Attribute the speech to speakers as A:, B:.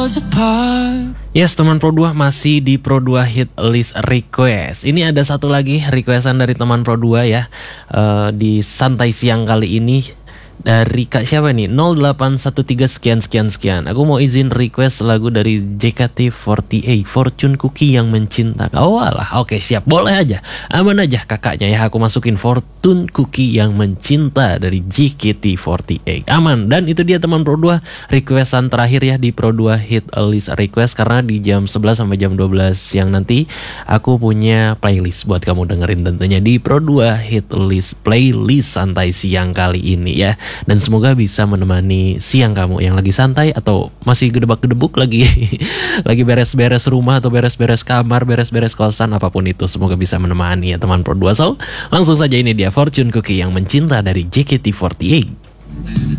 A: worlds apart.
B: Yes, teman Pro 2 masih di Pro 2 Hit List Request. Ini ada satu lagi requestan dari teman Pro 2 ya. Di santai siang kali ini dari Kak siapa nih? 0813 sekian. Aku mau izin request lagu dari JKT48, Fortune Cookie yang mencinta. Oh alah, oke siap, boleh aja. Aman aja kakaknya ya, aku masukin Fortune Cookie yang mencinta dari JKT48. Aman, dan itu dia teman Pro 2 requestan terakhir ya di Pro 2 Hit List Request. Karena di jam 11 sampai jam 12 siang nanti aku punya playlist buat kamu dengerin tentunya di Pro 2 Hit List Playlist santai siang kali ini ya. Dan semoga bisa menemani siang kamu yang lagi santai atau masih gedebak-gedebuk lagi lagi beres-beres rumah atau beres-beres kamar, beres-beres kosan, apapun itu. Semoga bisa menemani ya teman Pro 2. So, langsung saja ini dia Fortune Cookie yang mencinta dari JKT48.